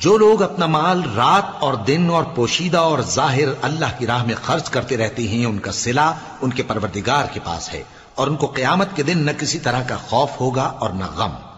जो लोग अपना माल रात और दिन और पोशीदा और जाहिर अल्लाह की राह में खर्च करते रहते हैं, उनका सिला उनके परवरदिगार के पास है और उनको क़यामत के दिन न किसी तरह का खौफ होगा और न गम।